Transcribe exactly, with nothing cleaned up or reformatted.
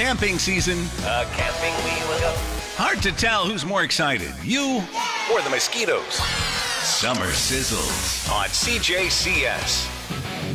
camping season. Uh, camping we will go. Hard to tell who's more excited, you Or the mosquitoes. Summer Sizzles On C J C S.